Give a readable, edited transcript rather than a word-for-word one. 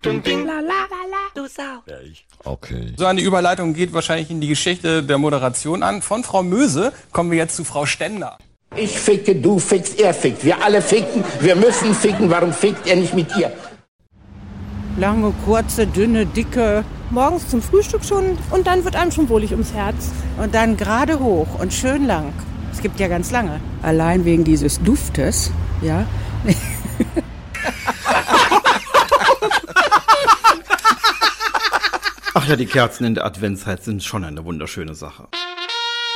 Du Sau. Ja, ich. Okay. So eine Überleitung geht wahrscheinlich in die Geschichte der Moderation an. Von Frau Möse kommen wir jetzt zu Frau Stender. Ich ficke, du fickst, er fickt. Wir alle ficken, wir müssen ficken. Warum fickt er nicht mit ihr? Lange, kurze, dünne, dicke. Morgens zum Frühstück schon und dann wird einem schon wohlig ums Herz. Und dann gerade hoch und schön lang. Es gibt ja ganz lange. Allein wegen dieses Duftes, ja. Ach ja, die Kerzen in der Adventszeit sind schon eine wunderschöne Sache.